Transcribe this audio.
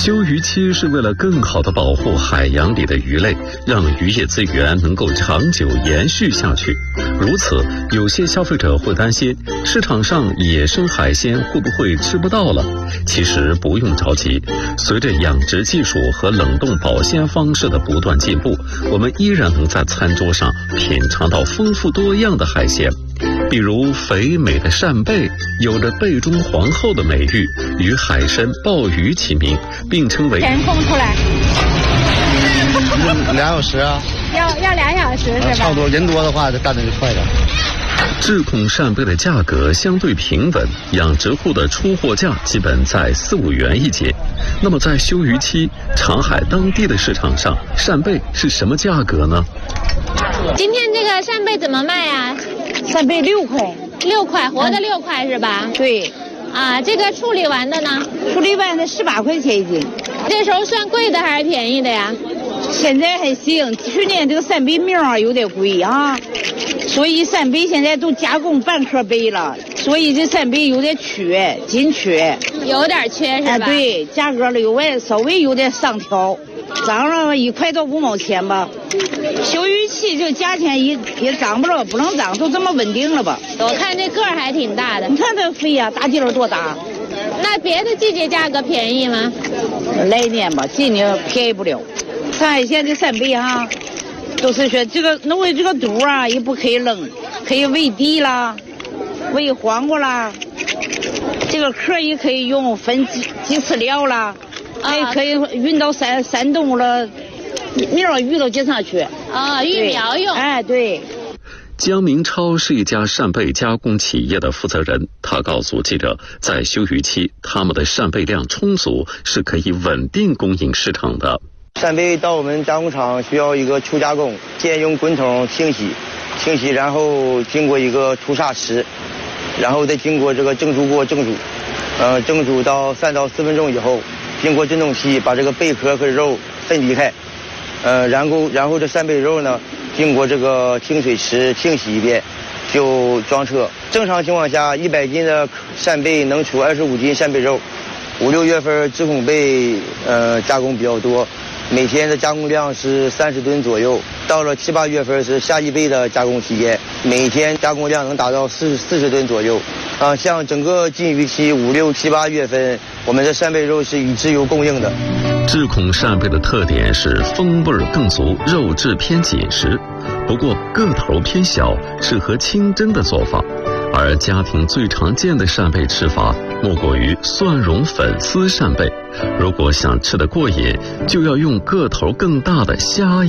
休渔期是为了更好地保护海洋里的鱼类，让渔业资源能够长久延续下去。如此，有些消费者会担心市场上野生海鲜会不会吃不到了。其实不用着急，随着养殖技术和冷冻保鲜方式的不断进步，我们依然能在餐桌上品尝到丰富多样的海鲜。比如肥美的扇贝，有着贝中皇后的美誉，与海参、鲍鱼齐名，并称为填空出来。 2小时啊？ 要2小时是吧？ 差不多，人多的话，干的就快了。 智孔扇贝的价格相对平稳，养殖户的出货价基本在4、5元一斤。那么在休渔期，长海当地的市场上，扇贝是什么价格呢？ 今天这个扇贝怎么卖啊？ 扇贝6块 ，6块，活的6块是吧？ 对。 啊，这个处理完的呢？ 处理完的18块钱一斤。 这时候算贵的还是便宜的呀？ 现在还行，去年这个扇贝苗啊有点贵啊，所以扇贝现在都加工半壳贝了，所以这扇贝有点紧缺， 有点缺是吧？ 对，价格稍微有点上调，涨了1块到5毛钱吧。休渔期这个价钱也涨不了，不能涨，都这么稳定了吧？ 我看这个儿还挺大的， 你看这肥呀，大劲儿多大。 那别的季节价格便宜吗？ 来年吧，今年便宜不了。看现在这扇贝哈，都是说这个弄的这个肚啊也不可以扔，可以喂地啦，喂黄瓜啦，这个壳也可以用分鸡饲料啦，还可以运到山东了，苗育到街上去。 啊，育苗用。 哎，对。 江明超是一家扇贝加工企业的负责人，他告诉记者，在休渔期，他们的扇贝量充足，是可以稳定供应市场的。 扇贝到我们加工厂需要一个初加工，先用滚筒清洗，然后经过一个除沙池，然后再经过这个蒸煮锅蒸煮，蒸煮到3到4分钟以后，经过震动器把这个贝壳和肉分离开，然后这扇贝肉呢，经过这个清水池清洗一遍，就装车。正常情况下，100斤的扇贝能出25斤扇贝肉。5、6月份智孔贝加工比较多，每天的加工量是30吨左右。到了7、8月份是夏季贝的加工期间，每天加工量能达到40吨左右。像整个禁渔期5、6、7、8月份，我们的扇贝肉是以自由供应的。 智孔扇贝的特点是风味更足，肉质偏紧实，不过个头偏小，适合清蒸的做法。而家庭最常见的扇贝吃法，莫过于蒜蓉粉丝扇贝。如果想吃得过瘾，就要用个头更大的虾